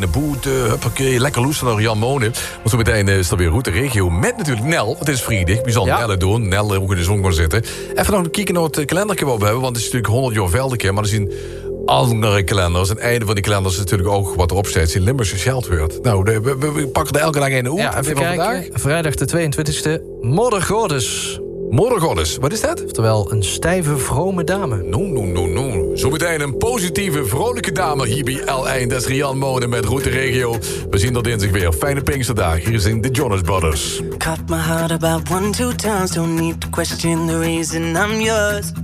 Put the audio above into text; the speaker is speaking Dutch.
de boete, huppakee, lekker loesen naar Jan Monen. Want zo meteen is er weer Route Regio met natuurlijk Nel, want het is vrijdag. Wie zal Nel doen? Nel ook in de zon gaan zitten. Even nog kijken naar het kalendertje wat we hebben, want het is natuurlijk 100 jaar Veldeke, maar er zijn andere kalenders. En het einde van die kalenders is natuurlijk ook wat erop staat in Limburgse Sjaaltweert. Nou, we pakken er elke dag een op. Ja, even kijken. Vrijdag de 22e, Moddergodes. Moddergodes, wat is dat? Oftewel een stijve, vrome dame. No. Zometeen een positieve, vrolijke dame hier bij L1. Dat is Rian Monen met Route Regio. We zien dat dinsdag weer. Fijne Pinksterdag. Hier zijn de Jonas Brothers. Cut my heart about 1-2 times. Don't need to question the reason I'm yours.